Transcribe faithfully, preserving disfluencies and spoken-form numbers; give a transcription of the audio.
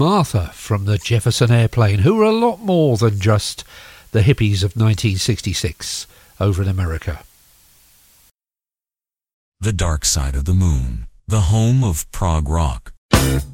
Martha from the Jefferson Airplane, who were a lot more than just the hippies of nineteen sixty-six over in America. The Dark Side of the Moon, the home of prog rock.